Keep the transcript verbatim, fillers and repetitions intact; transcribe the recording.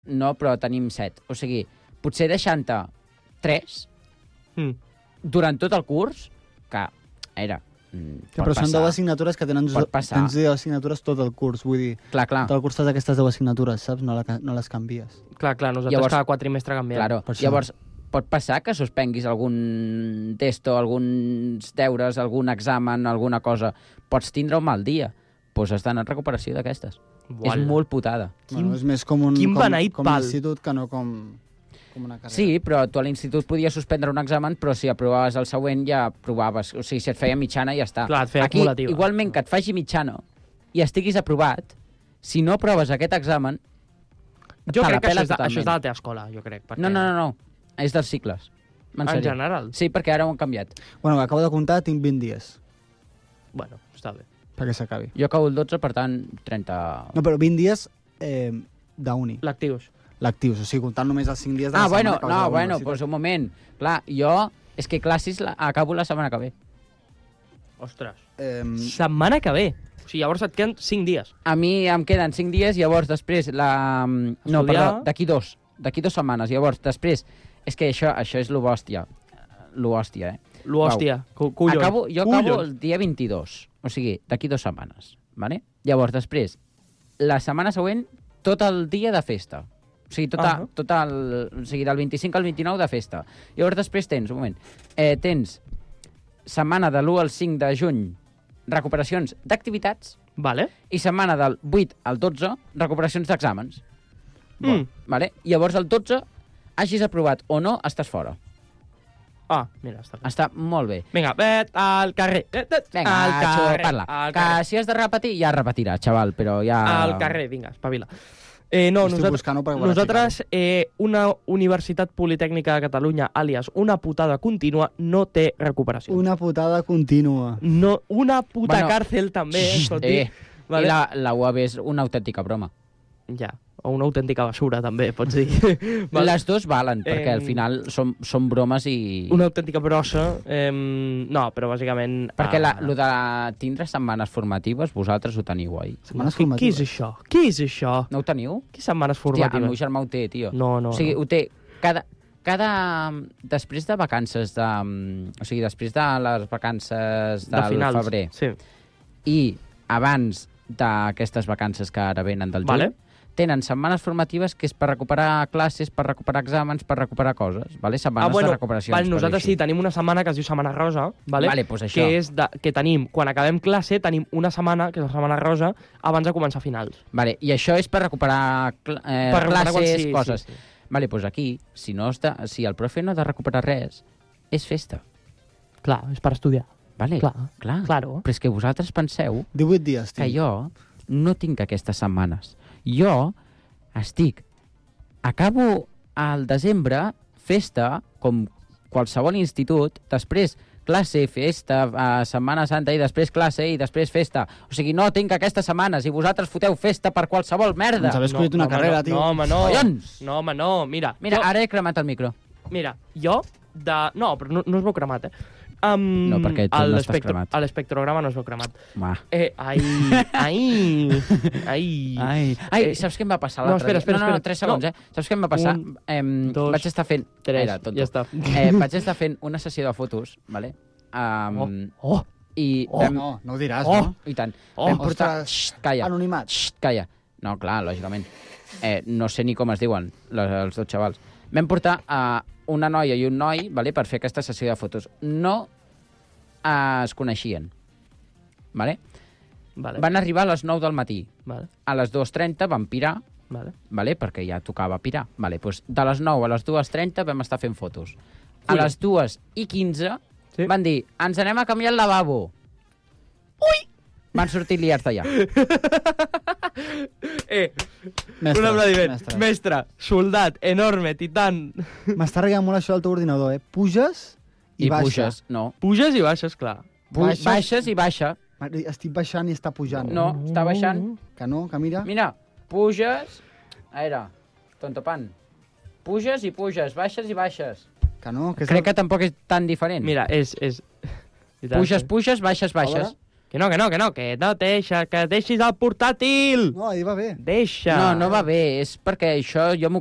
no, però tenim set. O sigui, potser deixant-te tres Mm. durant tot el curs, que era... Mm, Sí, però són deu assignatures que tenen, Pot passar. tens deu assignatures tot el curs, vull dir, Clar, clar. tot el curs tens aquestes deu assignatures, saps? No, la, no les canvies. Clar, clar, nosaltres Llavors- cada quatrimestre canviem. Claro. Per això. Llavors, pot passar que suspenguis algun testo, alguns deures, algun examen, alguna cosa. Pots tindre un mal dia. Doncs has d'anar en recuperació d'aquestes. Uala. És molt putada. Quin- Bueno, és més com un, quin com, beneït com pal. institut que no com, com una carrera. Sí, però tu a l'institut podies suspendre un examen, però si aprovaves el següent ja aprovaves. O sigui, si et feia mitjana ja està. Clar, et feia Aquí, acumulativa. igualment que et faci mitjana i estiguis aprovat, si no aproves aquest examen, Jo te la crec que pela això és, de, totalment. això és de la teva escola, jo crec. Perquè... No, no, no, no. És dels cicles. En, En sèrio. general? Sí, perquè ara ho han canviat. Bueno, acabo de comptar, tinc vint dies Bueno, està bé. perquè s'acabi. Jo acabo el dotze, per tant, trenta... No, però vint dies eh, d'uni, Lectius. lectius, o sigui, comptant només els cinc dies de la Ah, bueno, setmana que vas a no, la bueno, universitat. doncs un moment. Clar, jo... És que classes la, acabo la setmana que ve. Ostres. Eh, Setmana que ve. O sigui, llavors et queden cinc dies. A mi em queden cinc dies, llavors després la... No, Estudiar. perdó, d'aquí dos. D'aquí dues setmanes. Llavors, després... És que això, això és lo bòstia. Lo hòstia, eh? Lo hòstia. Cu- Collons. Acabo, jo acabo Collons. el dia vint-i-dos. O sigui, d'aquí dues setmanes. Vale? Llavors, després, la setmana següent, tot el dia de festa. O sigui, tot, Ah. tot el, o sigui, del vint-i-cinc al vint-i-nou de festa. Llavors, després tens, un moment, eh, tens setmana de l'u al cinc de juny, recuperacions d'activitats, Vale. i setmana del vuit al dotze, recuperacions d'exàmens. Mm. Vale? Llavors, el dotze, hagis aprovat o no, estàs fora. Ah, mira, està bé. Està molt bé. Vinga, vet al carrer. Vet, vet, Vinga, al xo, carrer. parla. Al Que carrer. si has de repetir, ja repetirà, xaval, però ja... Al carrer, vinga, espavila. Eh, no, Estic nosaltres, buscant-ho per nosaltres eh, una Universitat Politècnica de Catalunya, àlies una putada contínua, no té recuperació. una putada contínua. No, una puta Bueno, càrcel també, eh, escolti. Eh, Vale. I la, la U A B és una autèntica broma. Ja, o una autèntica basura també, pots dir. Val. Les dues valen, perquè Em, al final són, són bromes i... Una autèntica brossa. Eh, no, però bàsicament... Perquè la, ah, lo de tindre setmanes formatives, vosaltres ho teniu, oi? Setmanes què, què és formatives. això? Què és això? No ho teniu? Què setmanes Hòstia, el meu formatives? germà ho té, tio. No, no, O sigui, no. ho té cada... cada... Després de vacances de... O sigui, després de les vacances del de finals. febrer Sí. i abans d'aquestes vacances que ara venen del juny, Vale. tenen setmanes formatives que és per recuperar classes, per recuperar exàmens, per recuperar coses, vale? Setmanes Ah, bueno, de recuperacions. val, per dir nosaltres així. sí, tenim una setmana que es diu Setmana Rosa, vale? Vale, doncs això. que és de, que tenim, quan acabem classe, tenim una setmana, que és la Setmana Rosa, abans de començar finals. Vale, i això és per recuperar cl eh, Per recuperar quan- classes, sí, coses. sí, sí. Vale, doncs aquí, si, no està, si el profe no ha de recuperar res, és festa. Clar, és per estudiar. Vale? Clar, clar. claro. Però és que vosaltres penseu divuit dies, que tinc. jo no tinc aquestes setmanes. Jo estic... Acabo al desembre, festa, com qualsevol institut, després classe, festa, eh, Setmana Santa, i després classe, i després festa. O sigui, no tinc aquestes setmanes, i vosaltres foteu festa per qualsevol merda. Ens haver escollit una home, carrera, no, tio. No, home, no. Collons! No, home, no, mira. Mira, jo, ara he cremat el micro. Mira, jo de... No, però no, no es veu cremat, eh? Um, No, perquè tu no estàs cremat. A l'espectrograma no es veu cremat. Va. Eh, ai, ai, ai. Ai, ai, Eh, saps què em va passar no, l'altre espera, dia? espera, no, no, no, espera. tres segons, No. eh? Saps què em va passar? Un, em, dos, vaig estar fent... tres, Era, tonto. ja està. Eh, vaig estar fent una sessió de fotos, vale? Um, Oh, oh, I Oh, vam... no, no ho diràs, Oh. no? I tant. Oh, vam portar... ostres. Xxt, calla. Anonimat. Xxt, calla. No, clar, lògicament. Eh, no sé ni com es diuen, los, els dos xavals. Vam portar a una noia i un noi, vale, per fer aquesta sessió de fotos. No eh, es coneixien. Vale? vale, Van arribar a les nou del matí. vale, A les dues trenta van pirar, vale. vale? Perquè ja tocava pirar. Vale, doncs de les nou a les dues trenta vam estar fent fotos. A Cuida. les dues i quinze Sí. van dir, ens anem a canviar el lavabo. Ui! Van sortir liats d'allà. Eh, Mestre, un aplaudiment. mestre. Mestre, soldat, enorme, titan. M'està regalant molt això del teu ordinador, eh? Puges i, I baixa. puges, no. Puges i baixes, clar. Pu Baixes- baixes i baixa. Mare, Estic baixant i està pujant. No, està baixant. Que no, que mira. Mira, puges... A veure, tonto pan. Puges i puges, baixes i baixes. Que no, que és Crec que tampoc és tan diferent. Mira, és... és... Puges, puges, baixes, baixes. Que no, que no, que no, que no deixa, que deixis el portàtil! No, ahir va bé. Deixa! No, no va bé, és perquè això jo m'ho